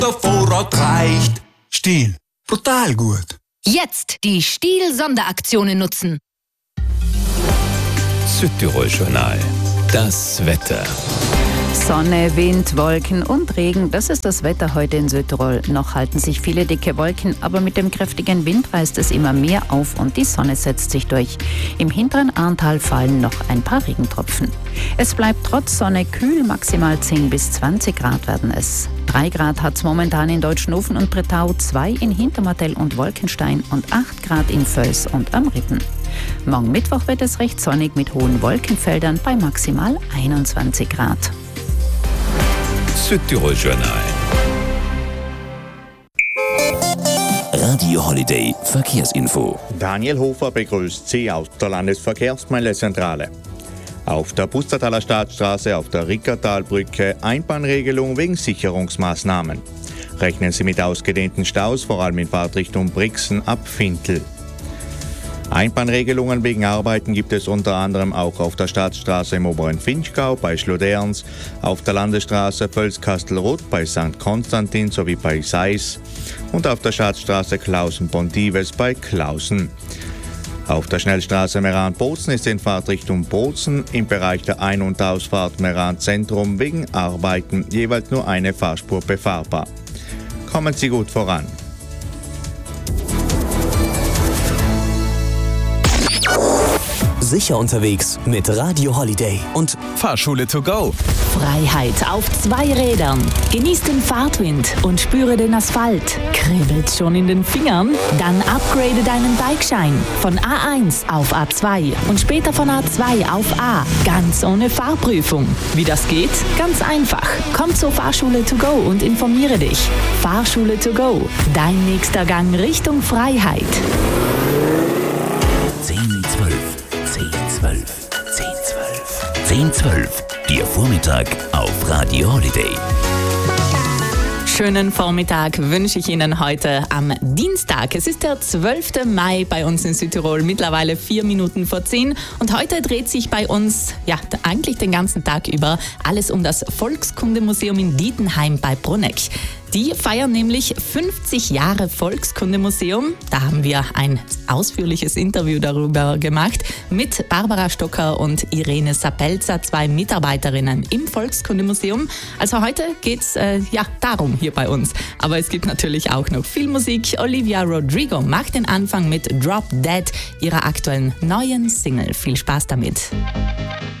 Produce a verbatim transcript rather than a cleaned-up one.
der Vorrat reicht. Stihl, total gut. Jetzt die Stihl-Sonderaktionen nutzen. Südtirol-Journal. Das Wetter. Sonne, Wind, Wolken und Regen, das ist das Wetter heute in Südtirol. Noch halten sich viele dicke Wolken, aber mit dem kräftigen Wind reißt es immer mehr auf und die Sonne setzt sich durch. Im hinteren Arntal fallen noch ein paar Regentropfen. Es bleibt trotz Sonne kühl, maximal zehn bis zwanzig Grad werden es. drei Grad hat es momentan in Deutschnofen und Bretau, zwei in Hintermartell und Wolkenstein und acht Grad in Völs und am Ritten. Morgen Mittwoch wird es recht sonnig mit hohen Wolkenfeldern bei maximal einundzwanzig Grad. Südtirol-Journal. Radio Holiday Verkehrsinfo. Daniel Hofer begrüßt Sie aus der Landesverkehrsmeldezentrale. Auf der Pustertaler Staatsstraße auf der Rickertalbrücke Einbahnregelung wegen Sicherungsmaßnahmen. Rechnen Sie mit ausgedehnten Staus, vor allem in Fahrtrichtung Brixen ab Fintel. Einbahnregelungen wegen Arbeiten gibt es unter anderem auch auf der Staatsstraße im oberen Vinchgau bei Schloderns, auf der Landesstraße Völz-Kastelruth bei Sankt Konstantin sowie bei Seis und auf der Staatsstraße Klausen-Pontives bei Klausen. Auf der Schnellstraße Meran-Bozen ist in Fahrtrichtung Bozen im Bereich der Ein- und Ausfahrt Meran-Zentrum wegen Arbeiten jeweils nur eine Fahrspur befahrbar. Kommen Sie gut voran. Sicher unterwegs mit Radio Holiday und Fahrschule to go. Freiheit auf zwei Rädern. Genieß den Fahrtwind und spüre den Asphalt. Kribbelt's schon in den Fingern? Dann upgrade deinen Bikeschein von A eins auf A zwei und später von A zwei auf A, ganz ohne Fahrprüfung. Wie das geht? Ganz einfach. Komm zur Fahrschule to go und informiere dich. Fahrschule to go, dein nächster Gang Richtung Freiheit. zehn zwölf. zehn zwölf. zehn zwölf. zehn zwölf. Ihr Vormittag auf Radio Holiday. Schönen Vormittag wünsche ich Ihnen heute am Dienstag. Es ist der zwölfte Mai bei uns in Südtirol, mittlerweile vier Minuten vor zehn. Und heute dreht sich bei uns, ja, eigentlich den ganzen Tag über, alles um das Volkskundemuseum in Dietenheim bei Bruneck. Die feiern nämlich fünfzig Jahre Volkskundemuseum. Da haben wir ein ausführliches Interview darüber gemacht mit Barbara Stocker und Irene Sapelza, zwei Mitarbeiterinnen im Volkskundemuseum. Also heute geht's äh, ja darum hier bei uns. Aber es gibt natürlich auch noch viel Musik. Olivia Rodrigo macht den Anfang mit Drop Dead, ihrer aktuellen neuen Single. Viel Spaß damit.